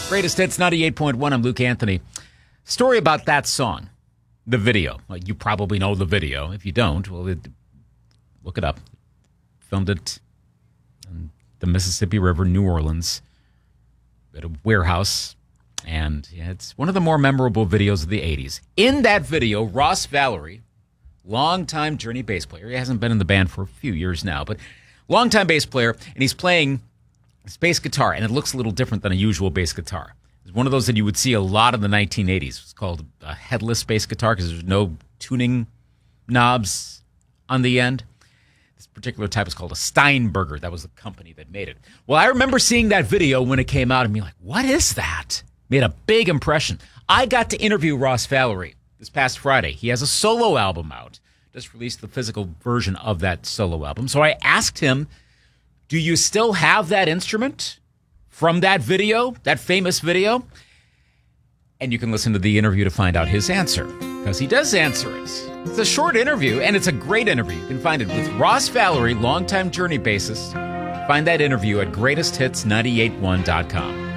Greatest Hits 98.1. I'm Luke Anthony. Story about that song, the video. Well, you probably know the video. If you don't, well, look it up. Filmed it on the Mississippi River, New Orleans, at a warehouse. And yeah, it's one of the more memorable videos of the 80s. In that video, Ross Valory, longtime Journey bass player. He hasn't been in the band for a few years now, but longtime bass player, and he's playing his bass guitar, and it looks a little different than a usual bass guitar. It's one of those that you would see a lot in the 1980s. It's called a headless bass guitar because there's no tuning knobs on the end. This particular type is called a Steinberger. That was the company that made it. Well, I remember seeing that video when it came out and being like, what is that? Made a big impression. I got to interview Ross Valory this past Friday. He has a solo album out. Just released the physical version of that solo album. So I asked him, do you still have that instrument from that video, that famous video? And you can listen to the interview to find out his answer, because he does answer it. It's a short interview, and it's a great interview. You can find it with Ross Valory, longtime Journey bassist. Find that interview at greatesthits981.com.